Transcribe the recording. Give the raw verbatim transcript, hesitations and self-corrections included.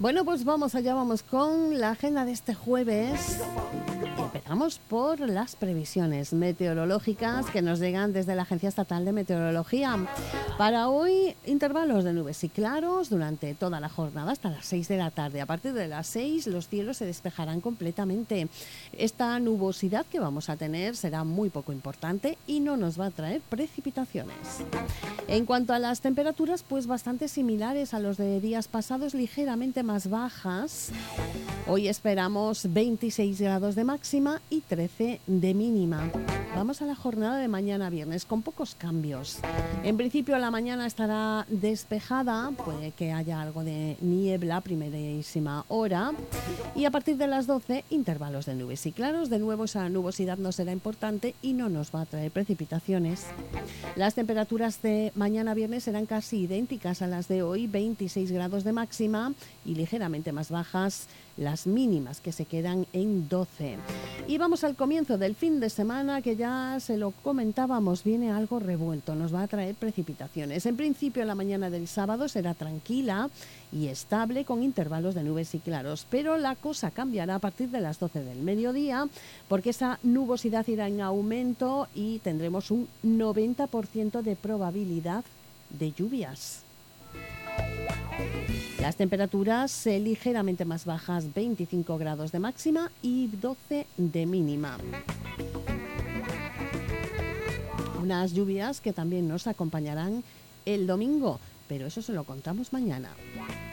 Bueno, pues vamos allá, vamos con la agenda de este jueves. Y empezamos por las previsiones meteorológicas que nos llegan desde la Agencia Estatal de Meteorología. Para hoy, intervalos de nubes y claros durante toda la jornada hasta las seis de la tarde. A partir de las seis los cielos se despejarán completamente. Esta nubosidad que vamos a tener será muy poco importante y no nos va a traer precipitaciones. En cuanto a las temperaturas, pues bastante similares a los de días pasados, ligeramente más bajas. Hoy esperamos veintiséis grados de máxima y trece de mínima. Vamos a la jornada de mañana viernes con pocos cambios. En principio la mañana estará despejada, puede que haya algo de niebla a primerísima hora. Y a partir de las doce, intervalos de nubes y claros. De nuevo esa nubosidad no será importante y no nos va a traer precipitaciones. Las temperaturas de mañana viernes serán casi idénticas a las de hoy, veintiséis grados de máxima y ligeramente más bajas las mínimas, que se quedan en doce. Y vamos al comienzo del fin de semana, que ya se lo comentábamos, viene algo revuelto, nos va a traer precipitaciones. En principio la mañana del sábado será tranquila y estable con intervalos de nubes y claros, pero la cosa cambiará a partir de las doce del mediodía, porque esa nubosidad irá en aumento y tendremos un noventa por ciento de probabilidad de lluvias. Las temperaturas eh, ligeramente más bajas, veinticinco grados de máxima y doce de mínima. Unas lluvias que también nos acompañarán el domingo, pero eso se lo contamos mañana.